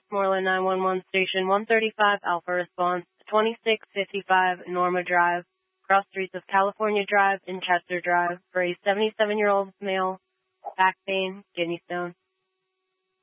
Westmoreland 911 Station 135 Alpha Response, 2655 Norma Drive, cross streets of California Drive and Chester Drive for a 77-year-old male, back pain, kidney stone.